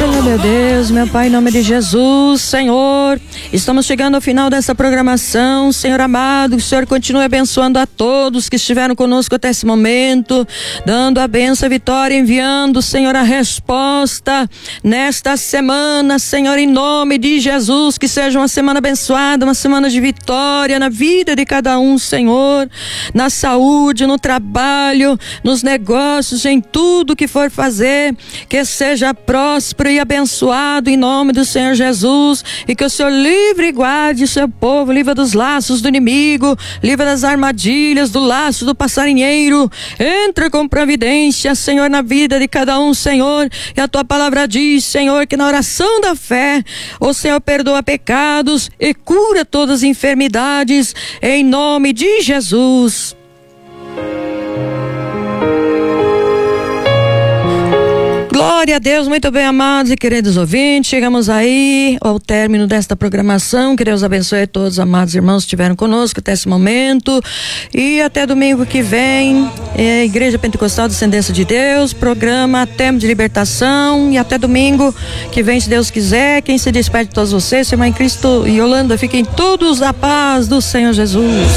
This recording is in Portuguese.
Senhor meu Deus, meu Pai, em nome de Jesus, Senhor, estamos chegando ao final dessa programação, Senhor amado, que o Senhor continue abençoando a todos que estiveram conosco até esse momento, dando a bênção, a vitória, enviando, Senhor, a resposta nesta semana, Senhor, em nome de Jesus, que seja uma semana abençoada, uma semana de vitória na vida de cada um, Senhor, na saúde, no trabalho, nos negócios, em tudo que for fazer, que seja próspero e abençoado em nome do Senhor Jesus, e que o Senhor livre e guarde o seu povo, livre dos laços do inimigo, livre das armadilhas, do laço do passarinheiro. Entra com providência, Senhor, na vida de cada um, Senhor, e a tua palavra diz, Senhor, que na oração da fé o Senhor perdoa pecados e cura todas as enfermidades, em nome de Jesus. Glória a Deus, muito bem, amados e queridos ouvintes, chegamos aí ao término desta programação. Que Deus abençoe a todos, amados irmãos que estiveram conosco até esse momento, e até domingo que vem, Igreja Pentecostal Descendência de Deus, programa Tempo de Libertação, e até domingo que vem, se Deus quiser. Quem se despede de todos vocês, irmã em Cristo e Yolanda, fiquem todos na paz do Senhor Jesus.